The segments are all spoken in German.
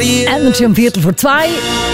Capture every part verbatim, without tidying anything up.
nobody else. Energy um Viertel vor zwei.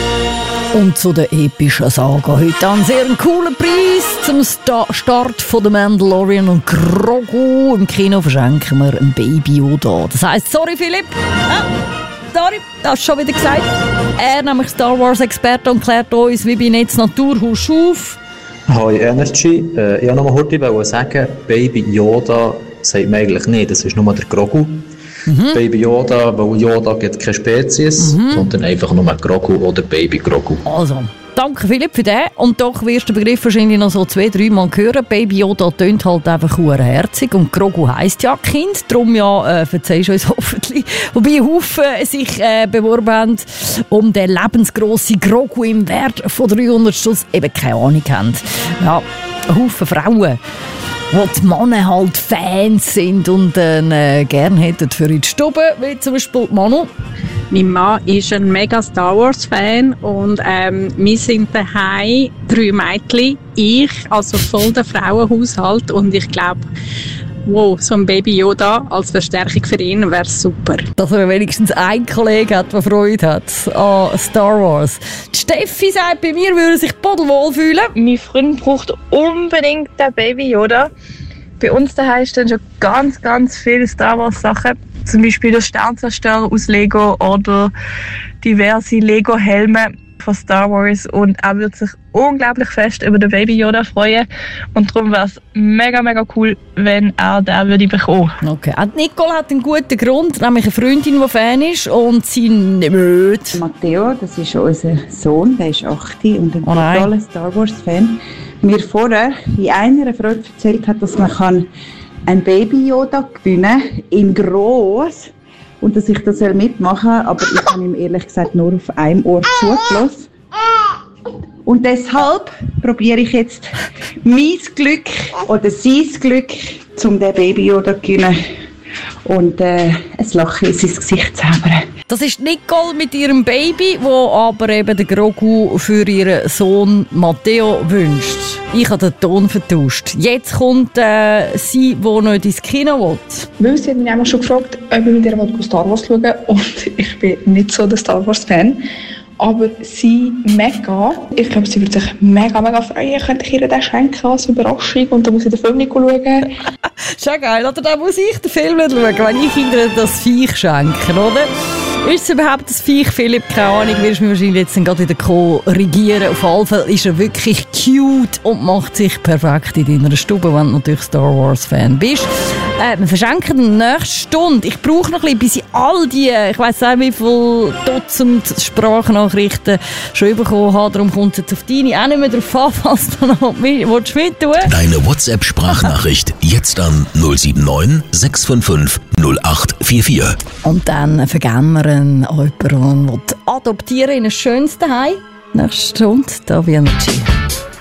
Und zu der epischen Saga heute an sehr einen coolen Preis zum Sta- Start von The Mandalorian und Grogu. Im Kino verschenken wir ein Baby Yoda. Das heisst, sorry Philipp, ah, sorry, das hast du schon wieder gesagt. Er, nämlich Star Wars Experte, und klärt uns, wie bei Netz Naturhaus Schuf. Hi Energy, äh, ich wollte noch mal kurz sagen, Baby Yoda sagt man eigentlich nicht, das ist nur der Grogu. Mhm. Baby Yoda, weil Yoda gibt keine Spezies, mhm. sondern einfach nur Grogu oder Baby Grogu. Also, danke Philipp für den. Und doch wirst du den Begriff wahrscheinlich noch so zwei, drei Mal hören. Baby Yoda tönt halt einfach herzig und Grogu heisst ja Kind, darum ja, äh, verzeihst du uns hoffentlich. Wobei Haufen sich äh, beworben haben, um den lebensgrossen Grogu im Wert von dreihundert Stutz eben keine Ahnung haben. Ja, Haufen Frauen, wo die Männer halt Fans sind und äh, gerne hätten für die Stube, wie zum Beispiel Manu. Mein Mann ist ein mega Star Wars Fan und ähm, wir sind daheim drei Mädchen, ich, also voll der Frauenhaushalt, und ich glaube, wow, so ein Baby Yoda als Verstärkung für ihn wäre super. Dass er wenigstens einen Kollegen hat, der Freude hat an Star Wars. Die Steffi sagt, bei mir würde sich pudelwohl fühlen. Mein Freund braucht unbedingt den Baby Yoda. Bei uns daheim stehen schon ganz, ganz viele Star Wars Sachen. Zum Beispiel der Sternzerstörer aus Lego oder diverse Lego-Helme von Star Wars. Und er würde sich unglaublich fest über den Baby Yoda freuen. Und darum wäre es mega, mega cool, wenn er den würde bekommen. Okay, und Nicole hat einen guten Grund, nämlich eine Freundin, die Fan ist und sie nicht möchte. Matteo, das ist unser Sohn, der ist acht und ein oh totaler Star Wars Fan. Mir vorher in einer Freude erzählt hat, dass man kann ein Baby Yoda gewinnen in gross und dass ich das mitmachen soll, aber ich habe ihm ehrlich gesagt nur auf einem Ohr zugelassen. Und deshalb probiere ich jetzt mein Glück oder sein Glück, um den Baby Yoda zu gewinnen und äh, ein Lachen in sein Gesicht zu zaubern. Das ist Nicole mit ihrem Baby, wo aber eben den Grogu für ihren Sohn Matteo wünscht. Ich habe den Ton vertauscht. Jetzt kommt äh, sie, die nicht ins Kino will. Weil sie hat mich einmal schon gefragt, ob ich mit ihr Star Wars schauen will. Und ich bin nicht so der Star Wars Fan. Aber sie mega. Ich glaube, sie würde sich mega, mega freuen. Könnte ich ihr den schenken als Überraschung und dann muss ich den Film nicht schauen. Schon geil, oder? Dann muss ich den Film nicht schauen, wenn ich ihnen das Viech schenke, oder? Ist es überhaupt das Viech, Philipp? Keine Ahnung, wirst du mir wahrscheinlich jetzt gerade wieder korrigieren. Auf jeden Fall ist er wirklich cute und macht sich perfekt in deiner Stube, wenn du natürlich Star Wars Fan bist. Äh, wir verschenken in der nächsten Stunde. Ich brauche noch ein bisschen, bis ich all die, ich weiss nicht, wie viele Dutzend Sprachnachrichten schon bekommen habe. Darum kommt es jetzt auf deine auch nicht mehr drauf an, was du noch mit willst mittun. Deine WhatsApp-Sprachnachricht jetzt an null sieben neun sechs fünf fünf null acht vier vier. Und dann vergeben wir an jemanden, der adoptieren in ein schönes Zuhause. Nächste Stunde, da wie Energy.